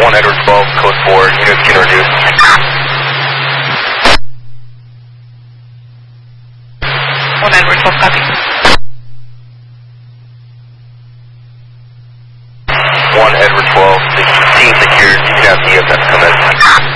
1 Edward 12, code 4, units can reduce. 1 Edward 12, copy. 1 Edward 12, 16 secured, you can have DFS come in.